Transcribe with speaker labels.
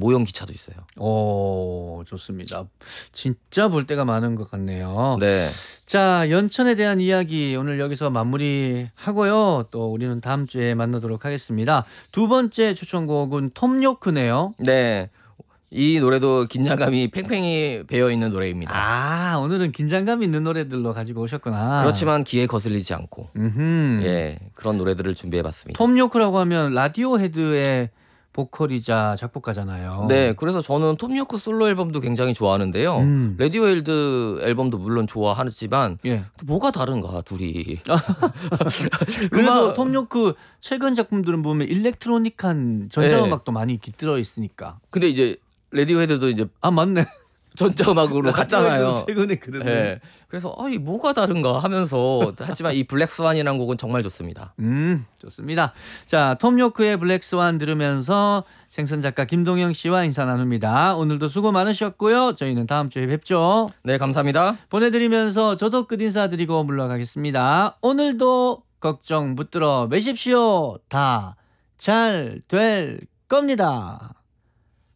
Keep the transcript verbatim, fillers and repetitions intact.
Speaker 1: 모형 기차도 있어요.
Speaker 2: 오, 좋습니다. 진짜 볼 때가 많은 것 같네요.
Speaker 1: 네.
Speaker 2: 자, 연천에 대한 이야기 오늘 여기서 마무리하고요. 또 우리는 다음 주에 만나도록 하겠습니다. 두 번째 추천곡은 톰 요크네요.
Speaker 1: 네. 이 노래도 긴장감이 팽팽히 배어있는 노래입니다.
Speaker 2: 아, 오늘은 긴장감 있는 노래들로 가지고 오셨구나.
Speaker 1: 그렇지만 귀에 거슬리지 않고
Speaker 2: 음흠.
Speaker 1: 예, 그런 노래들을 준비해봤습니다.
Speaker 2: 톰 요크라고 하면 라디오헤드의 보컬이자 작곡가잖아요.
Speaker 1: 네, 그래서 저는 톰 요크 솔로 앨범도 굉장히 좋아하는데요.
Speaker 2: 음.
Speaker 1: 레디오헤드 앨범도 물론 좋아하지만
Speaker 2: 예.
Speaker 1: 뭐가 다른가 둘이.
Speaker 2: 그래도
Speaker 1: 음악-
Speaker 2: 톰 요크 최근 작품들은 보면 일렉트로닉한 전자음악도 많이 깃들어 있으니까.
Speaker 1: 근데 이제 레디오헤드도 이제
Speaker 2: 아, 맞네.
Speaker 1: 전자음악으로 갔잖아요.
Speaker 2: 최근에 그랬네.
Speaker 1: 예. 그래서 아이 뭐가 다른가 하면서 하지만 이 블랙 스완이라는 곡은 정말 좋습니다.
Speaker 2: 음, 좋습니다. 자, 톰 요크의 블랙 스완 들으면서 생선 작가 김동영 씨와 인사 나눕니다. 오늘도 수고 많으셨고요. 저희는 다음 주에 뵙죠.
Speaker 1: 네, 감사합니다.
Speaker 2: 보내드리면서 저도 끝 인사드리고 물러가겠습니다. 오늘도 걱정 붙들어 매십시오. 다 잘 될 겁니다.